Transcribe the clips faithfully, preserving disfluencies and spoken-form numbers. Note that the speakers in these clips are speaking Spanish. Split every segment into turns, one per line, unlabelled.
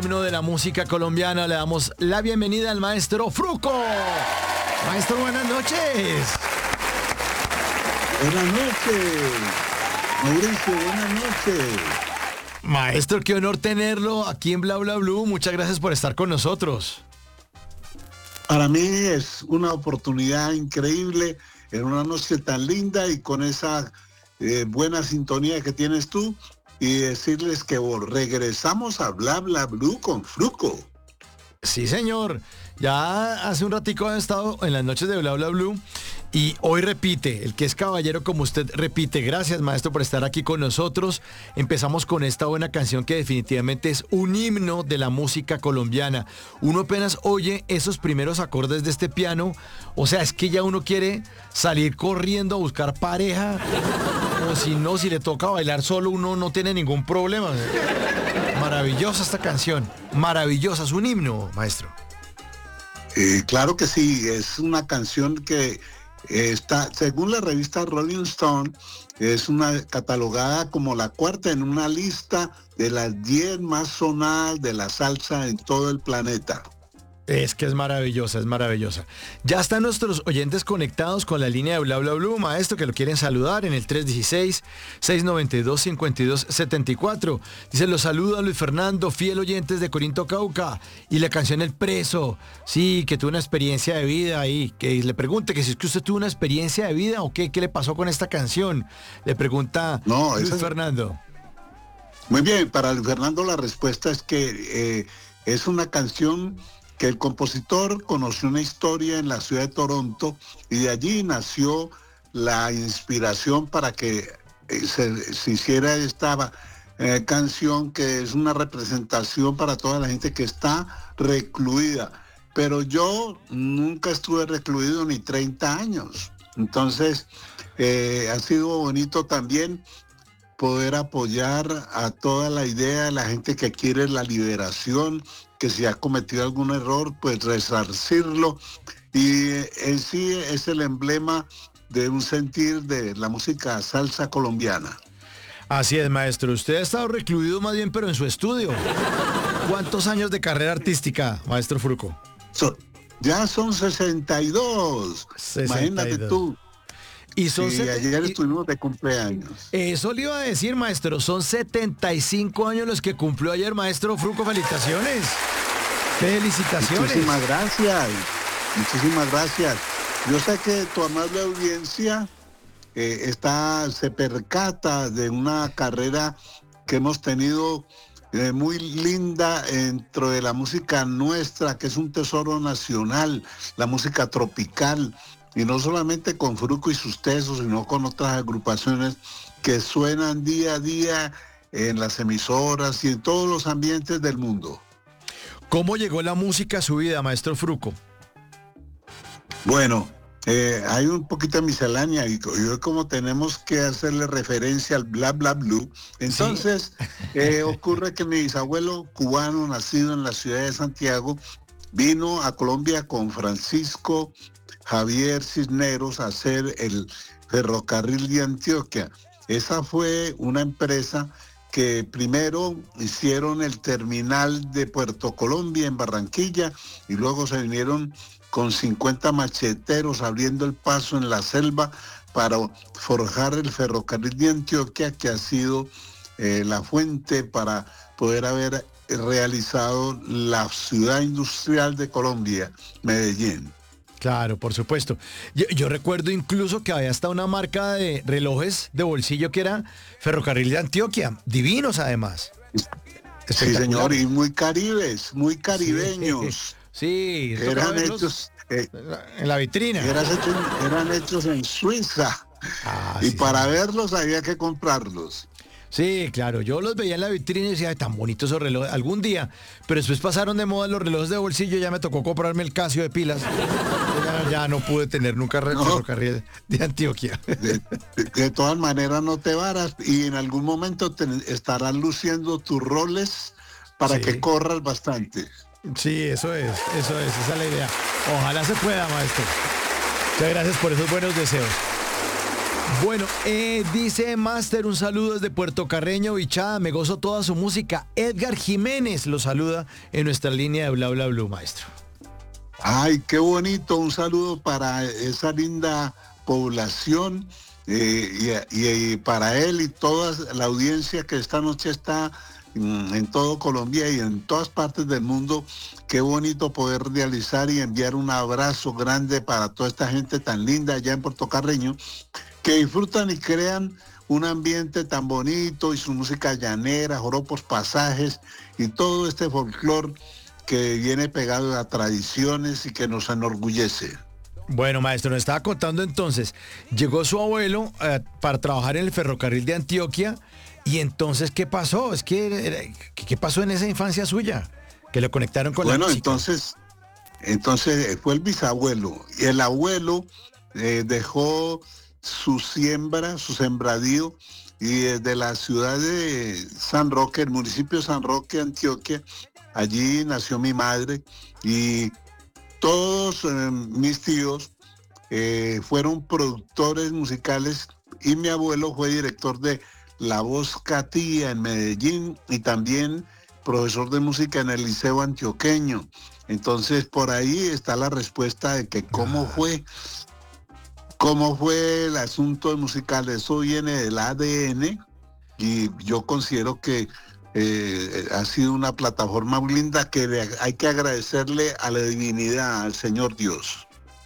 Himno de la música colombiana, le damos la bienvenida al maestro Fruco. Maestro, buenas noches.
Buenas noches, Mauricio, buenas noches.
Maestro, qué honor tenerlo aquí en Bla Bla Blue. Muchas gracias por estar con nosotros.
Para mí es una oportunidad increíble en una noche tan linda y con esa eh, buena sintonía que tienes tú, y decirles que regresamos a Bla Bla Blue con Fruco.
Sí, señor. Ya hace un ratico ha estado en las noches de Bla Bla Blue y hoy repite. El que es caballero como usted repite. Gracias, maestro, por estar aquí con nosotros. Empezamos con esta buena canción que definitivamente es un himno de la música colombiana. Uno apenas oye esos primeros acordes de este piano, o sea, es que ya uno quiere salir corriendo a buscar pareja, o si no, si le toca bailar solo, uno no tiene ningún problema. Maravillosa esta canción, maravillosa, es un himno, maestro.
Eh, claro que sí, es una canción que eh, está, según la revista Rolling Stone, es una catalogada como la cuarta en una lista de las diez más sonadas de la salsa en todo el planeta.
Es que es maravillosa, es maravillosa. Ya están nuestros oyentes conectados con la línea de Bla Bla Blue, maestro, que lo quieren saludar en el tres uno seis, seis nueve dos, cinco dos siete cuatro. Dice, los saluda Luis Fernando, fiel oyentes de Corinto, Cauca. Y la canción El Preso, sí, que tuvo una experiencia de vida ahí. Que le pregunte que si es que usted tuvo una experiencia de vida o qué, qué le pasó con esta canción. Le pregunta
no,
Luis
es...
Fernando.
Muy bien, para Luis Fernando la respuesta es que eh, es una canción que el compositor conoció una historia en la ciudad de Toronto y de allí nació la inspiración para que se, se hiciera esta eh, canción, que es una representación para toda la gente que está recluida. Pero yo nunca estuve recluido ni treinta años. Entonces, eh, ha sido bonito también poder apoyar a toda la idea de la gente que quiere la liberación, que si ha cometido algún error, pues resarcirlo. Y en sí es el emblema de un sentir de la música salsa colombiana.
Así es, maestro. Usted ha estado recluido más bien, pero en su estudio. ¿Cuántos años de carrera artística, maestro Fruco?
So, ya son sesenta y dos.
sesenta y dos.
Imagínate tú.
Y son
sí,
sete...
ayer
y...
estuvimos de cumpleaños.
Eso le iba a decir, maestro. Son setenta y cinco años los que cumplió ayer, maestro Fruco. Felicitaciones. Felicitaciones.
Muchísimas gracias. Muchísimas gracias. Yo sé que tu amable audiencia eh, está, se percata de una carrera que hemos tenido eh, muy linda dentro de la música nuestra, que es un tesoro nacional, la música tropical. Y no solamente con Fruco y sus tesos, sino con otras agrupaciones que suenan día a día en las emisoras y en todos los ambientes del mundo.
¿Cómo llegó la música a su vida, maestro Fruco?
Bueno, eh, hay un poquito de miscelánea y hoy como tenemos que hacerle referencia al Bla Bla Blue, entonces sí. eh, ocurre que mi bisabuelo cubano, nacido en la ciudad de Santiago, vino a Colombia con Francisco Javier Cisneros a hacer el ferrocarril de Antioquia. Esa fue una empresa que primero hicieron el terminal de Puerto Colombia en Barranquilla y luego se vinieron con cincuenta macheteros abriendo el paso en la selva para forjar el ferrocarril de Antioquia, que ha sido eh, la fuente para poder haber realizado la ciudad industrial de Colombia, Medellín.
Claro, por supuesto. Yo, yo recuerdo incluso que había hasta una marca de relojes de bolsillo que era Ferrocarril de Antioquia. Divinos, además.
Sí, señor, y muy caribes, muy caribeños.
Sí, sí
eran hechos
eh, en la vitrina.
Eran hechos, eran hechos en Suiza. Ah, y sí, para sí. verlos había que comprarlos.
Sí, claro, yo los veía en la vitrina y decía, tan bonitos esos relojes, algún día, pero después pasaron de moda los relojes de bolsillo, ya me tocó comprarme el Casio de pilas, ya, ya no pude tener nunca no. ferrocarril de Antioquia.
De, de, de todas maneras no te varas y en algún momento te estarán luciendo tus roles para sí. que corras bastante.
Sí, eso es, eso es, esa es la idea. Ojalá se pueda, maestro. Muchas gracias por esos buenos deseos. Bueno, eh, dice Master, un saludo desde Puerto Carreño, Bichada, me gozo toda su música. Edgar Jiménez lo saluda en nuestra línea de Bla Bla Blue, maestro.
Ay, qué bonito, un saludo para esa linda población eh, y, y, y para él y toda la audiencia que esta noche está mm, en todo Colombia y en todas partes del mundo. Qué bonito poder realizar y enviar un abrazo grande para toda esta gente tan linda allá en Puerto Carreño, que disfrutan y crean un ambiente tan bonito y su música llanera, joropos, pasajes y todo este folclore que viene pegado a tradiciones y que nos enorgullece.
Bueno, maestro, nos estaba contando entonces, llegó su abuelo eh, para trabajar en el ferrocarril de Antioquia y entonces, ¿qué pasó? Es que, ¿qué pasó en esa infancia suya? Que lo conectaron con
bueno,
la música.
Bueno, entonces, entonces fue el bisabuelo y el abuelo eh, dejó su siembra, su sembradío, y desde la ciudad de San Roque, el municipio de San Roque, Antioquia, allí nació mi madre y todos eh, mis tíos eh, fueron productores musicales y mi abuelo fue director de La Voz Catía en Medellín y también profesor de música en el Liceo Antioqueño. Entonces por ahí está la respuesta de que cómo fue, cómo fue el asunto musical. Eso viene del A D N y yo considero que Eh, ha sido una plataforma muy linda que le, hay que agradecerle a la divinidad, al Señor Dios.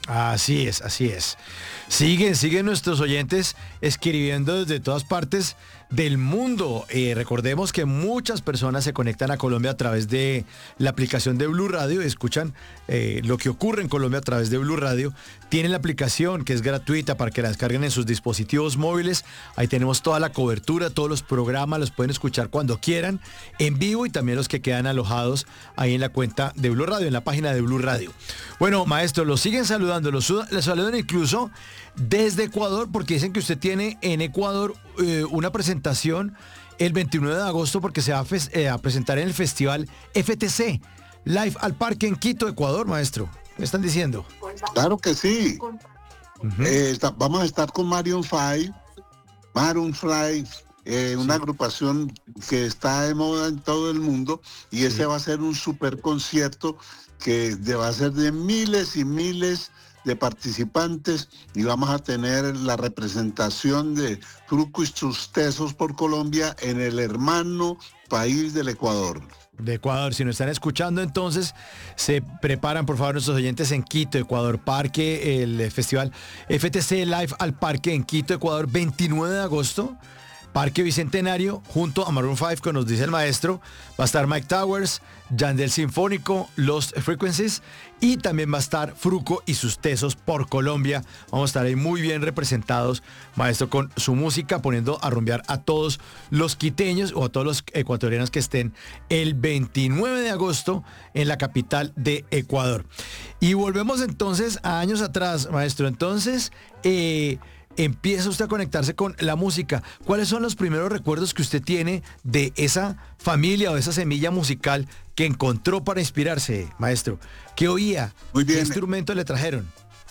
Así es, así es. Siguen, siguen nuestros oyentes escribiendo desde todas partes del mundo. Eh, recordemos que muchas personas se conectan a Colombia a través de la aplicación de Blue Radio y escuchan eh, lo que ocurre en Colombia a través de Blue Radio. Tienen la aplicación que es gratuita para que la descarguen en sus dispositivos móviles. Ahí tenemos toda la cobertura, todos los programas, los pueden escuchar cuando quieran, en vivo y también los que quedan alojados ahí en la cuenta de Blue Radio, en la página de Blue Radio. Bueno, maestro, los siguen saludando, los, los saludan incluso desde Ecuador, porque dicen que usted tiene en Ecuador eh, una presentación el veintinueve de agosto, porque se va a, fes, eh, a presentar en el festival F T C, Live al Parque en Quito, Ecuador, maestro. ¿Me están diciendo?
Claro que sí. Uh-huh. eh, está, vamos a estar con Maroon five, Maroon five, eh, una sí. agrupación que está de moda en todo el mundo, y ese sí. va a ser un super concierto que va a ser de miles y miles de participantes, y vamos a tener la representación de Fruco y sus Tesos por Colombia en el hermano país del Ecuador.
De Ecuador, si nos están escuchando, entonces se preparan, por favor, nuestros oyentes en Quito, Ecuador, Parque, el festival F T C Live al Parque en Quito, Ecuador, veintinueve de agosto. Parque Bicentenario, junto a Maroon five, que nos dice el maestro, va a estar Mike Towers, Yandel Sinfónico, Lost Frequencies, y también va a estar Fruco y sus Tesos por Colombia. Vamos a estar ahí muy bien representados, maestro, con su música, poniendo a rumbear a todos los quiteños o a todos los ecuatorianos que estén el veintinueve de agosto en la capital de Ecuador. Y volvemos entonces a años atrás, maestro. Entonces, eh... empieza usted a conectarse con la música. ¿Cuáles son los primeros recuerdos que usted tiene de esa familia o de esa semilla musical que encontró para inspirarse, maestro? ¿Qué oía?
Muy bien.
¿Qué instrumento le trajeron?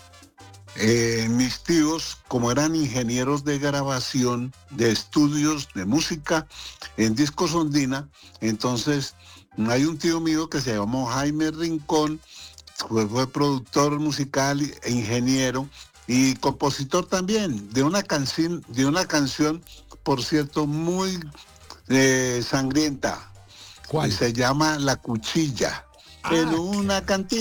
Eh, mis tíos, como eran ingenieros de grabación, de estudios de música en Discos Ondina, entonces hay un tío mío que se llamó Jaime Rincón, fue, fue productor musical e ingeniero, y compositor también de una canción, de una canción, por cierto, muy eh, sangrienta.
¿Cuál?
Se llama La Cuchilla. Ah, en una cantina.